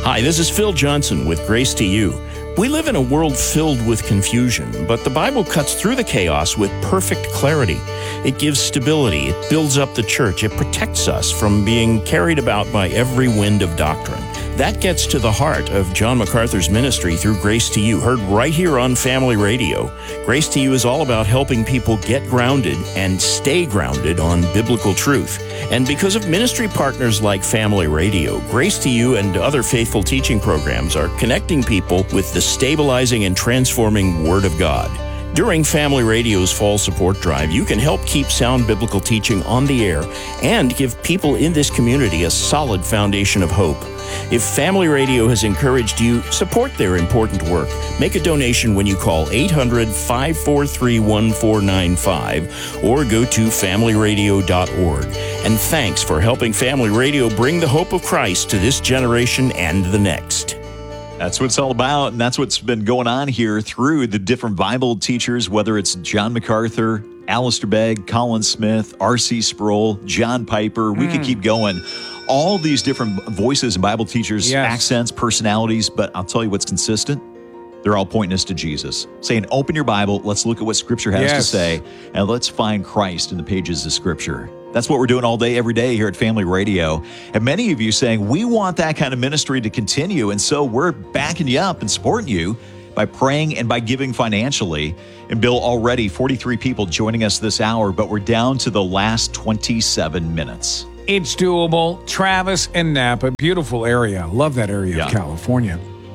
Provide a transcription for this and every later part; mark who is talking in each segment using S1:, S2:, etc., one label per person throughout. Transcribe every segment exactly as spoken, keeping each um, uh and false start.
S1: Hi, this is Phil Johnson with Grace to You. We live in a world filled with confusion, but the Bible cuts through the chaos with perfect clarity. It gives stability, it builds up the church, it protects us from being carried about by every wind of doctrine. That gets to the heart of John MacArthur's ministry through Grace to You, heard right here on Family Radio. Grace to You is all about helping people get grounded and stay grounded on biblical truth. And because of ministry partners like Family Radio, Grace to You and other faithful teaching programs are connecting people with the stabilizing and transforming Word of God. During Family Radio's Fall Support Drive, you can help keep sound biblical teaching on the air and give people in this community a solid foundation of hope. If Family Radio has encouraged you, support their important work. Make a donation when you call eight hundred, five four three, one four nine five or go to family radio dot org. And thanks for helping Family Radio bring the hope of Christ to this generation and the next.
S2: That's what it's all about, and that's what's been going on here through the different Bible teachers, whether it's John MacArthur, Alistair Begg, Colin Smith, R C Sproul, John Piper. We mm. could keep going. All these different voices and Bible teachers, yes. accents, personalities, but I'll tell you what's consistent. They're all pointing us to Jesus, saying, open your Bible, let's look at what Scripture has yes. to say, and let's find Christ in the pages of Scripture. That's what we're doing all day, every day here at Family Radio. And many of you saying, we want that kind of ministry to continue, and so we're backing you up and supporting you by praying and by giving financially. And Bill, already forty-three people joining us this hour, but we're down to the last twenty-seven minutes.
S3: It's doable. Travis and Napa, beautiful area. Love that area yeah. of California.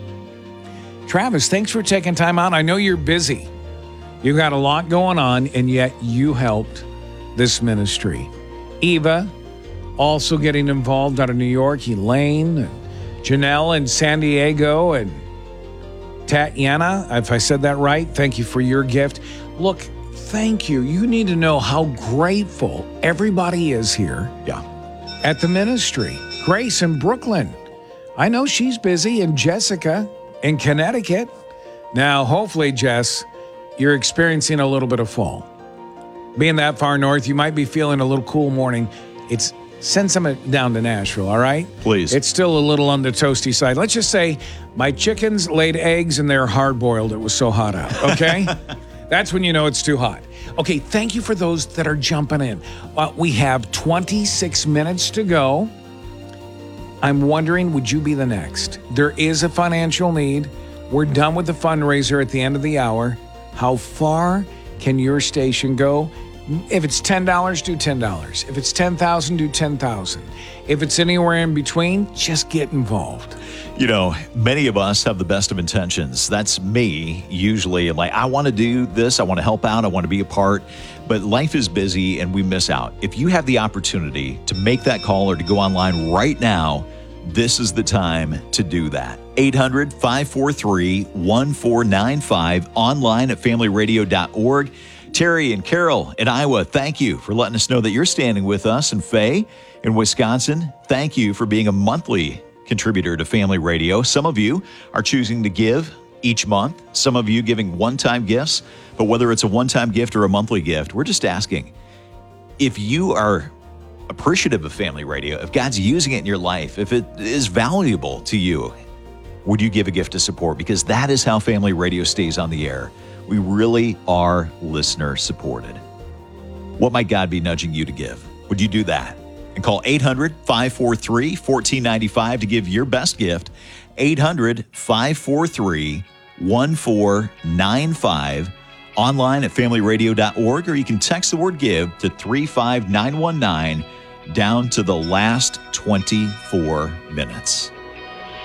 S3: Travis, thanks for taking time out. I know you're busy. You got a lot going on, and yet you helped this ministry. Eva, also getting involved out of New York. Elaine, and Janelle in San Diego, and Tatiana, if I said that right, thank you for your gift. Look, thank you. You need to know how grateful everybody is here
S2: yeah.
S3: at the ministry. Grace in Brooklyn. I know she's busy, and Jessica in Connecticut. Now, hopefully, Jess, you're experiencing a little bit of fall. Being that far north, you might be feeling a little cool morning. It's send some down to Nashville, all right?
S2: Please.
S3: It's still a little on the toasty side. Let's just say my chickens laid eggs and they're hard-boiled. It was so hot out, okay? That's when you know it's too hot. Okay, thank you for those that are jumping in. Uh, we have twenty-six minutes to go. I'm wondering, would you be the next? There is a financial need. We're done with the fundraiser at the end of the hour. How far can your station go? If it's ten dollars, do ten dollars. If it's ten thousand dollars, do ten thousand dollars. If it's anywhere in between, just get involved.
S2: You know, many of us have the best of intentions. That's me, usually. Like, I want to do this. I want to help out. I want to be a part. But life is busy and we miss out. If you have the opportunity to make that call or to go online right now, this is the time to do that. eight hundred, five four three, one four nine five, online at family radio dot org. Terry and Carol in Iowa, thank you for letting us know that you're standing with us. And Faye in Wisconsin, thank you for being a monthly contributor to Family Radio. Some of you are choosing to give each month. Some of you giving one-time gifts. But whether it's a one-time gift or a monthly gift, we're just asking, if you are appreciative of Family Radio, if God's using it in your life, if it is valuable to you, would you give a gift to support? Because that is how Family Radio stays on the air. We really are listener supported. What might God be nudging you to give? Would you do that? And call eight hundred, five four three, one four nine five to give your best gift. eight hundred, five four three, one four nine five. Online at family radio dot org, or you can text the word give to three five nine one nine down to the last twenty-four minutes.